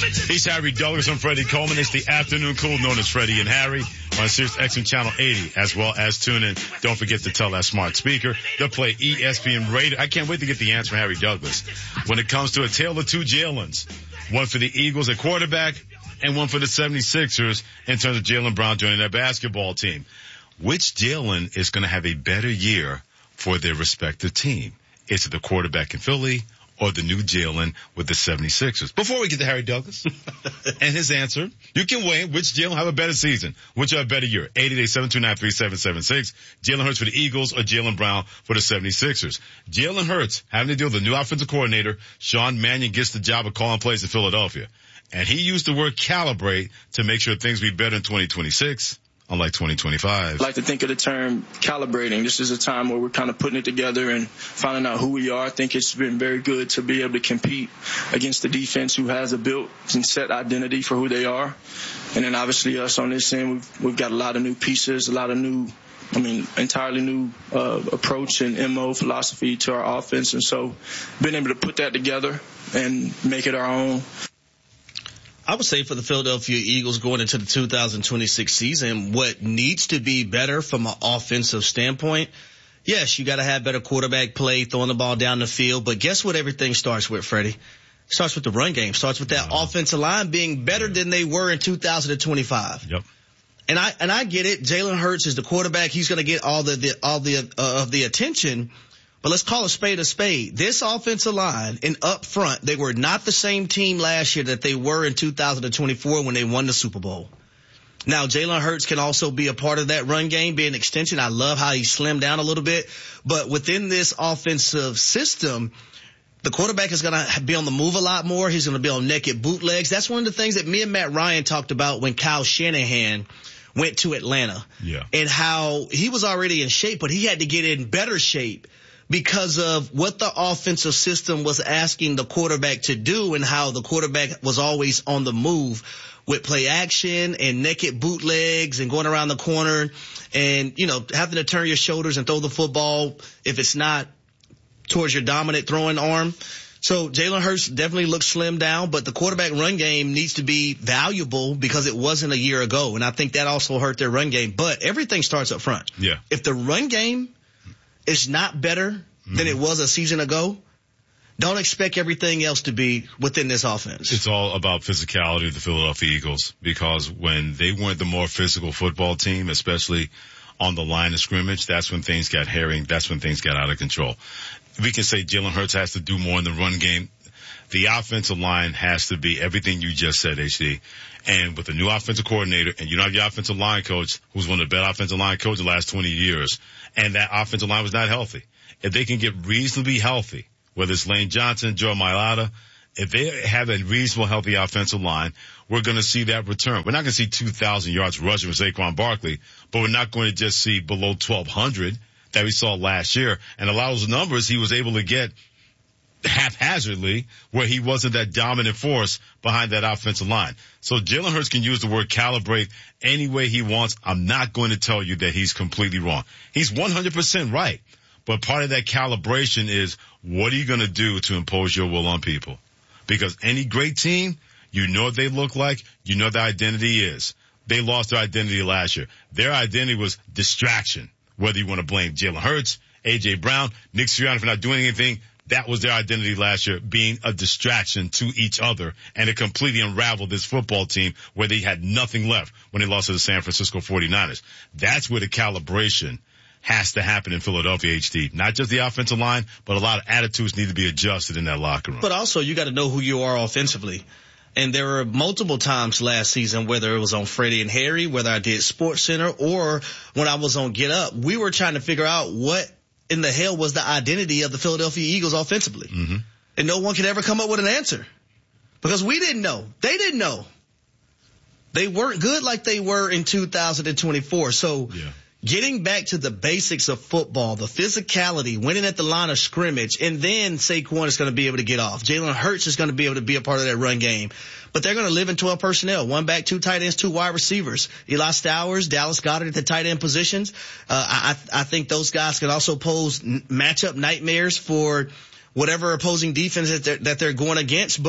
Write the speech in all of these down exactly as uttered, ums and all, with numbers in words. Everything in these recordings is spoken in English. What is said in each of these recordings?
He's Harry Douglas. I'm Freddie Coleman. It's the afternoon cool known as Freddie and Harry on Sirius X M Channel eighty, as well as tune in. Don't forget to tell that smart speaker. They'll play E S P N Radio. I can't wait to get the answer from Harry Douglas when it comes to a tale of two Jalen's. One for the Eagles at quarterback and one for the seventy-sixers in terms of Jaylen Brown joining their basketball team. Which Jalen is going to have a better year for their respective team? Is it the quarterback in Philly or the new Jalen with the seventy-sixers? Before we get to Harry Douglas and his answer, you can weigh in which Jalen have a better season, which have a better year. eight eight eight, seven two nine, three seven seven six. Jalen Hurts for the Eagles or Jaylen Brown for the seventy-sixers. Jalen Hurts having to deal with the new offensive coordinator. Sean Mannion gets the job of calling plays in Philadelphia. And he used the word calibrate to make sure things be better in twenty twenty-six. Unlike twenty twenty-five. I like to think of the term calibrating. This is a time where we're kind of putting it together and finding out who we are. I think it's been very good to be able to compete against the defense who has a built and set identity for who they are. And then obviously us on this end, we've, we've got a lot of new pieces, a lot of new, I mean, entirely new uh, approach and M O philosophy to our offense. And so being able to put that together and make it our own. I would say for the Philadelphia Eagles going into the two thousand twenty-six season, what needs to be better from an offensive standpoint, yes, you got to have better quarterback play, throwing the ball down the field. But guess what everything starts with, Freddie? It starts with the run game. Starts with that uh-huh. offensive line being better than they were in two thousand twenty-five. Yep. And I and I get it. Jalen Hurts is the quarterback. He's going to get all the, the all the uh, of the attention. But let's call a spade a spade. This offensive line and up front, they were not the same team last year that they were in two thousand twenty-four when they won the Super Bowl. Now, Jalen Hurts can also be a part of that run game, be an extension. I love how he slimmed down a little bit. But within this offensive system, the quarterback is going to be on the move a lot more. He's going to be on naked bootlegs. That's one of the things that me and Matt Ryan talked about when Kyle Shanahan went to Atlanta. Yeah. And how he was already in shape, but he had to get in better shape because of what the offensive system was asking the quarterback to do and how the quarterback was always on the move with play action and naked bootlegs and going around the corner and, you know, having to turn your shoulders and throw the football if it's not towards your dominant throwing arm. So Jalen Hurts definitely looks slimmed down, but the quarterback run game needs to be valuable because it wasn't a year ago. And I think that also hurt their run game. But everything starts up front. Yeah. If the run game is not better mm-hmm. than it was a season ago, don't expect everything else to be within this offense. It's all about physicality of the Philadelphia Eagles, because when they weren't the more physical football team, especially on the line of scrimmage, that's when things got hairy. That's when things got out of control. We can say Jalen Hurts has to do more in the run game. The offensive line has to be everything you just said, H D. And with the new offensive coordinator, and you don't have your offensive line coach, who's one of the best offensive line coaches in the last twenty years, and that offensive line was not healthy. If they can get reasonably healthy, whether it's Lane Johnson, Joe Mailata, if they have a reasonable, healthy offensive line, we're going to see that return. We're not going to see two thousand yards rushing with Saquon Barkley, but we're not going to just see below twelve hundred that we saw last year. And a lot of those numbers he was able to get haphazardly, where he wasn't that dominant force behind that offensive line. So Jalen Hurts can use the word calibrate any way he wants. I'm not going to tell you that he's completely wrong. He's one hundred percent right. But part of that calibration is, what are you going to do to impose your will on people? Because any great team, you know what they look like, you know what their identity is. They lost their identity last year. Their identity was distraction. Whether you want to blame Jalen Hurts, A J. Brown, Nick Sirianni for not doing anything, that was their identity last year, being a distraction to each other. And it completely unraveled this football team where they had nothing left when they lost to the San Francisco forty-niners. That's where the calibration has to happen in Philadelphia, H D. Not just the offensive line, but a lot of attitudes need to be adjusted in that locker room. But also, you got to know who you are offensively. And there were multiple times last season, whether it was on Freddie and Harry, whether I did Sports Center, or when I was on Get Up, we were trying to figure out what in the hell was the identity of the Philadelphia Eagles offensively. Mm-hmm. And no one could ever come up with an answer because we didn't know. They didn't know. They weren't good like they were in two thousand twenty-four. So yeah. Getting back to the basics of football, the physicality, winning at the line of scrimmage, and then Saquon is going to be able to get off. Jalen Hurts is going to be able to be a part of that run game. But they're going to live in twelve personnel, one back, two tight ends, two wide receivers. Eli Stowers, Dallas Goedert at the tight end positions. Uh, I, I think those guys can also pose matchup nightmares for whatever opposing defense that they're, that they're going against. But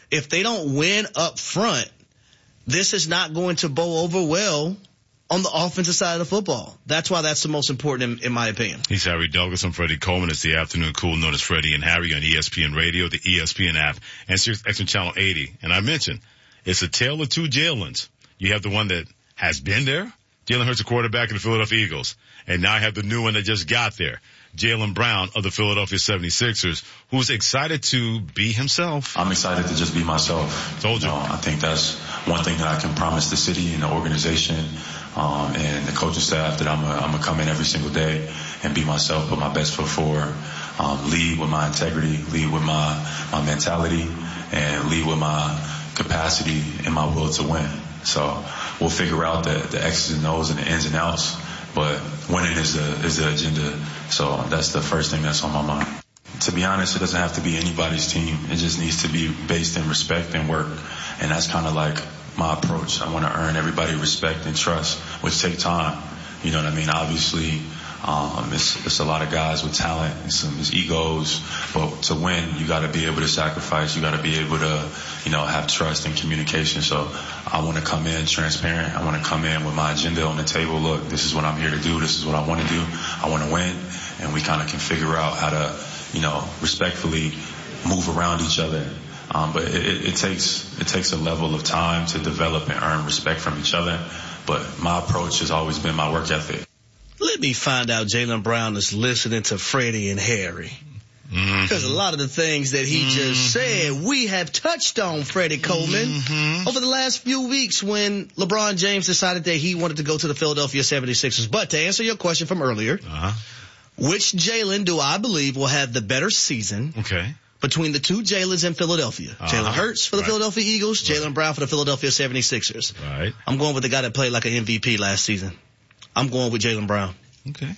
if they don't win up front, this is not going to bow over well on the offensive side of the football. That's why that's the most important in, in my opinion. He's Harry Douglas. I'm Freddie Coleman. It's the afternoon cool known as Freddie and Harry on E S P N Radio, the E S P N app, and Sirius X M Channel eighty. And I mentioned, it's a tale of two Jalens. You have the one that has been there, Jalen Hurts, a quarterback of the Philadelphia Eagles. And now I have the new one that just got there, Jaylen Brown of the Philadelphia seventy-sixers, who's excited to be himself. I'm excited to just be myself. Told you. you know, I think that's one thing that I can promise the city and the organization um, and the coaching staff, that I'm going to come in every single day and be myself, put my best foot forward, um, lead with my integrity, lead with my, my mentality, and lead with my capacity and my will to win. So we'll figure out the, the X's and O's and the ins and outs, but winning is the is the agenda. So that's the first thing that's on my mind. To be honest, it doesn't have to be anybody's team. It just needs to be based in respect and work. And that's kind of like my approach. I want to earn everybody respect and trust, which take time. You know what I mean? Obviously, um, it's, it's a lot of guys with talent and some it's egos, but to win, you got to be able to sacrifice. You got to be able to, you know, have trust and communication. So I want to come in transparent. I want to come in with my agenda on the table. Look, this is what I'm here to do. This is what I want to do. I want to win. And we kind of can figure out how to, you know, respectfully move around each other. Um, but it, it, it takes, it takes a level of time to develop and earn respect from each other. But my approach has always been my work ethic. Let me find out Jaylen Brown is listening to Freddie and Harry. Mm-hmm. Because a lot of the things that he mm-hmm. just said, we have touched on, Freddie Coleman, mm-hmm. over the last few weeks when LeBron James decided that he wanted to go to the Philadelphia seventy-sixers. But to answer your question from earlier, uh-huh. which Jalen do I believe will have the better season? Okay. Between the two Jalens in Philadelphia. Uh-huh. Jalen Hurts for the right. Philadelphia Eagles, Jaylen right. Brown for the Philadelphia seventy-sixers. Right. I'm going with the guy that played like an M V P last season. I'm going with Jaylen Brown. Okay.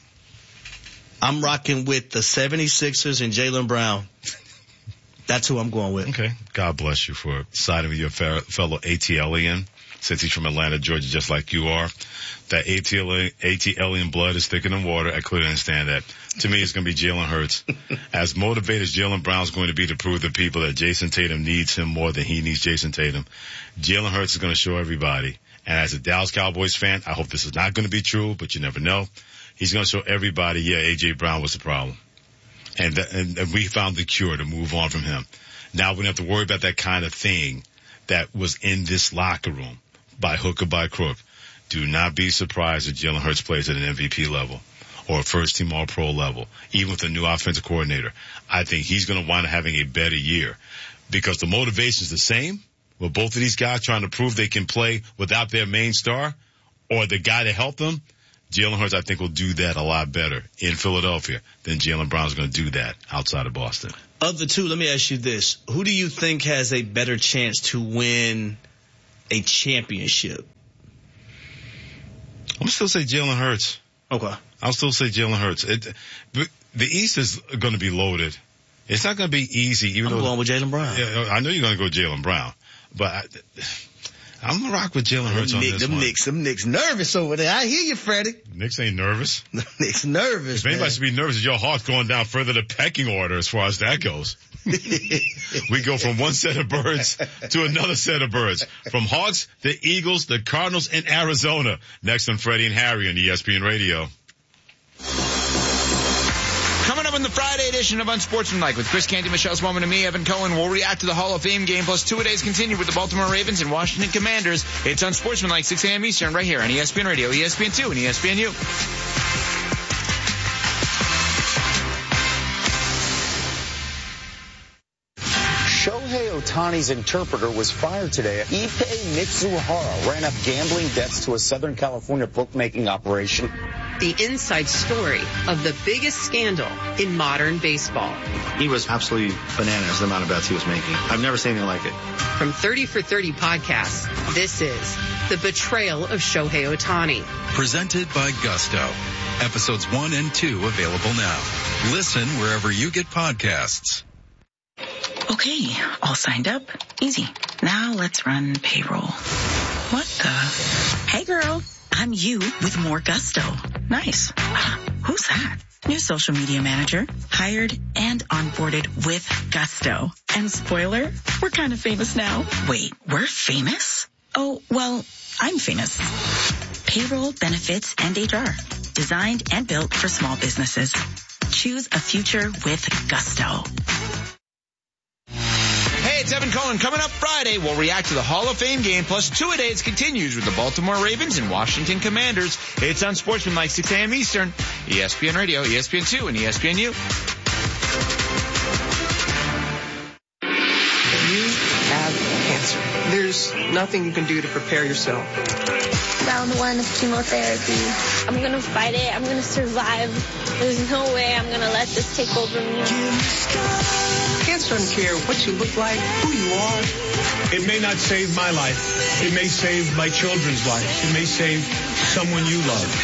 I'm rocking with the seventy-sixers and Jaylen Brown. That's who I'm going with. Okay. God bless you for siding with your fellow ATLian, since he's from Atlanta, Georgia, just like you are. That ATLian blood is thicker than water. I clearly understand that. To me, it's going to be Jalen Hurts. As motivated as Jaylen Brown's going to be to prove to people that Jason Tatum needs him more than he needs Jason Tatum, Jalen Hurts is going to show everybody. And as a Dallas Cowboys fan, I hope this is not going to be true, but you never know. He's going to show everybody, yeah, A J Brown was the problem. And, th- and, and we found the cure to move on from him. Now we don't have to worry about that kind of thing that was in this locker room, by hook or by crook. Do not be surprised if Jalen Hurts plays at an M V P level or a first-team All-Pro level, even with a new offensive coordinator. I think he's going to wind up having a better year because the motivation is the same with both of these guys trying to prove they can play without their main star or the guy to help them. Jalen Hurts, I think, will do that a lot better in Philadelphia than Jaylen Brown's going to do that outside of Boston. Of the two, let me ask you this. Who do you think has a better chance to win a championship? I'm still say Jalen Hurts. Okay. I'll still say Jalen Hurts. It, the East is going to be loaded. It's not going to be easy. Even I'm though, going with Jaylen Brown. Yeah, I know you're going to go Jaylen Brown, but I, I'm going to rock with Jalen Hurts on Nick, this them one. Knicks, them Knicks nervous over there. I hear you, Freddie. Knicks ain't nervous. Knicks nervous, If anybody man. should be nervous, is your Hawks going down further the pecking order as far as that goes. We go from one set of birds to another set of birds. From Hawks, the Eagles, the Cardinals, and Arizona. Next on Freddie and Harry on E S P N Radio. Coming up in the Friday edition of Unsportsmanlike with Chris Canty, Michelle Swellman, and me, Evan Cohen, we'll react to the Hall of Fame game plus two-a-days continue with the Baltimore Ravens and Washington Commanders. It's Unsportsmanlike, six a.m. Eastern, right here on E S P N Radio, E S P N two, and E S P N U. Shohei Ohtani's interpreter was fired today. Ippei Mitsuhara ran up gambling debts to a Southern California bookmaking operation. The inside story of the biggest scandal in modern baseball. He was absolutely bananas, the amount of bets he was making. I've never seen anything like it. From thirty for thirty podcasts, this is The Betrayal of Shohei Ohtani. Presented by Gusto. Episodes one and two available now. Listen wherever you get podcasts. Okay, all signed up. Easy. Now let's run payroll. What the? Hey girl, I'm you with more gusto. Nice. Who's that? New social media manager, hired and onboarded with gusto. And spoiler, we're kind of famous now. Wait, we're famous? Oh, well, I'm famous. Payroll, benefits, and H R. Designed and built for small businesses. Choose a future with gusto. Hey, it's Evan Cohen. Coming up Friday, we'll react to the Hall of Fame game, plus two-a-days continues with the Baltimore Ravens and Washington Commanders. It's on Sportsmanlike, six a.m. Eastern, E S P N Radio, E S P N two, and E S P N U. You have cancer. There's nothing you can do to prepare yourself. Round one of chemotherapy. I'm going to fight it. I'm going to survive. There's no way I'm going to let this take over me. Cancer doesn't care what you look like, who you are. It may not save my life. It may save my children's lives. It may save someone you love.